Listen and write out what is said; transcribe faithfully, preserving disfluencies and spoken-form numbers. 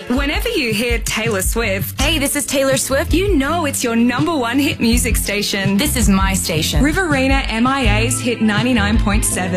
Whenever you hear Taylor Swift, Hey, this is Taylor Swift. you know it's your number one hit music station. This is my station. Riverina M I A's Hit ninety-nine point seven.